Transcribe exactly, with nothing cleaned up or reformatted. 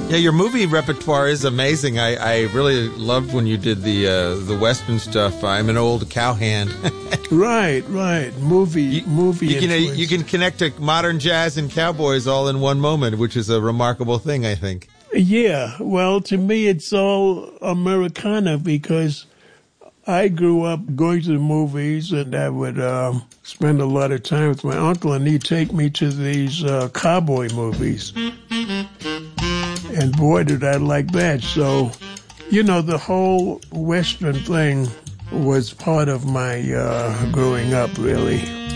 Yeah, your movie repertoire is amazing. I, I really loved when you did the uh, the Western stuff. I'm an old cowhand. Right, right. Movie, you, movie. You can influence. you can connect to modern jazz and cowboys all in one moment, which is a remarkable thing, I think. Yeah, well, to me, it's all Americana because I grew up going to the movies, and I would um, spend a lot of time with my uncle, and he'd take me to these uh, cowboy movies. And boy, did I like that. So, you know, the whole Western thing was part of my uh, growing up, really.